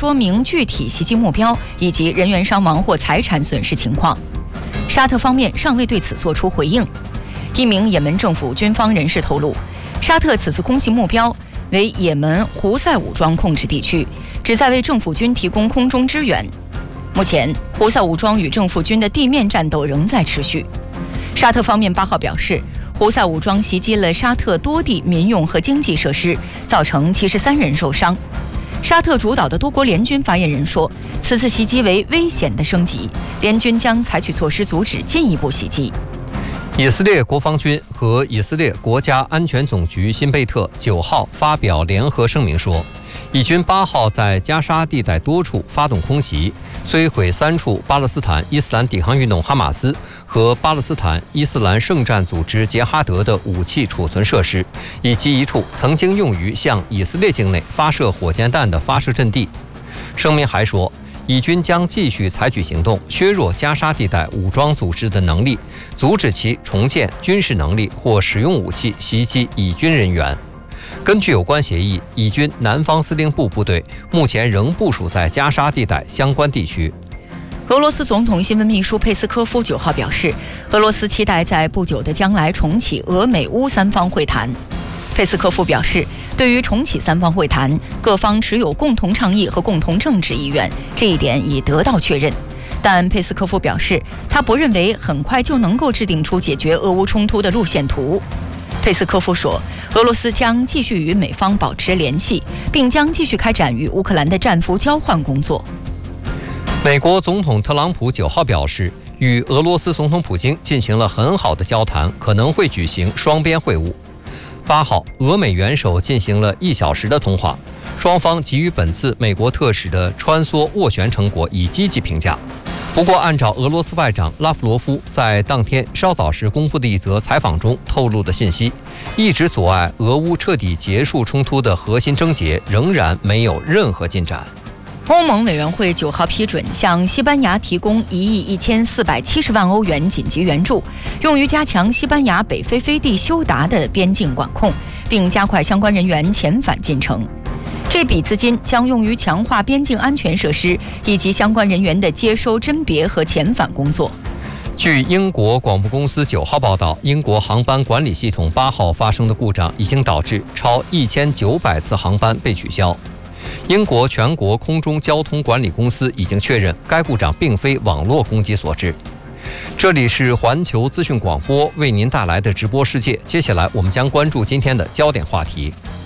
说明具体袭击目标以及人员伤亡或财产损失情况。沙特方面尚未对此作出回应。一名也门政府军方人士透露，沙特此次空袭目标为也门胡塞武装控制地区，旨在为政府军提供空中支援。目前，胡塞武装与政府军的地面战斗仍在持续。沙特方面8号表示，胡塞武装袭击了沙特多地民用和经济设施，造成73人受伤。沙特主导的多国联军发言人说，此次袭击为危险的升级，联军将采取措施阻止进一步袭击。 以色列国防军和以色列国家安全总局辛贝特9号发表联合声明说，以军8号在加沙地带多处发动空袭，摧毁3处巴勒斯坦伊斯兰抵抗运动哈马斯和巴勒斯坦伊斯兰圣战组织杰哈德的武器储存设施，以及一处曾经用于向以色列境内发射火箭弹的发射阵地。声明还说，以军将继续采取行动，削弱加沙地带武装组织的能力，阻止其重建军事能力或使用武器袭击以军人员。根据有关协议，以军南方司令部部队目前仍部署在加沙地带相关地区。 俄罗斯总统新闻秘书佩斯科夫9号表示，俄罗斯期待在不久的将来重启俄美乌3方会谈。佩斯科夫表示，对于重启3方会谈，各方持有共同倡议和共同政治意愿，这一点已得到确认。但佩斯科夫表示，他不认为很快就能够制定出解决俄乌冲突的路线图。佩斯科夫说，俄罗斯将继续与美方保持联系，并将继续开展与乌克兰的战俘交换工作。 美国总统特朗普9号表示，与俄罗斯总统普京进行了很好的交谈，可能会举行双边会晤。8号，俄美元首进行了1小时的通话，双方给予本次美国特使的穿梭斡旋成果以积极评价。不过，按照俄罗斯外长拉夫罗夫在当天稍早时公布的一则采访中透露的信息，一直阻碍俄乌彻底结束冲突的核心症结仍然没有任何进展。 欧盟委员会9号批准向西班牙提供1亿1470万欧元紧急援助，用于加强西班牙北非飞地休达的边境管控，并加快相关人员遣返进程。这笔资金将用于强化边境安全设施以及相关人员的接收、甄别和遣返工作。 据英国广播公司9号报道，英国航班管理系统8号发生的故障已经导致超1900次航班被取消。英国全国空中交通管理公司已经确认，该故障并非网络攻击所致。这里是环球资讯广播为您带来的直播世界，接下来我们将关注今天的焦点话题。